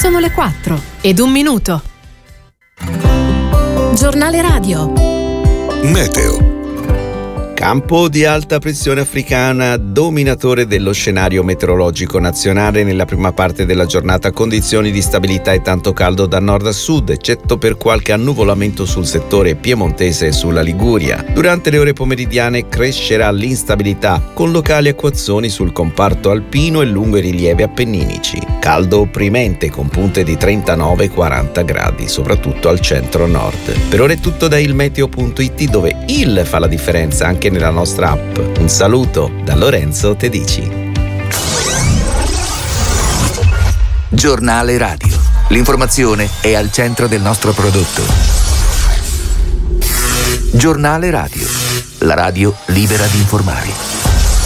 Sono le 4:01. Giornale radio. Meteo. Campo di alta pressione africana, dominatore dello scenario meteorologico nazionale nella prima parte della giornata, condizioni di stabilità e tanto caldo da nord a sud, eccetto per qualche annuvolamento sul settore piemontese e sulla Liguria. Durante le ore pomeridiane crescerà l'instabilità, con locali acquazzoni sul comparto alpino e lungo i rilievi appenninici. Caldo opprimente con punte di 39-40 gradi, soprattutto al centro-nord. Per ora è tutto da ilmeteo.it, dove il fa la differenza anche nella nostra app. Un saluto da Lorenzo Tedici. Giornale radio. L'informazione è al centro del nostro prodotto. Giornale radio. La radio libera di informare.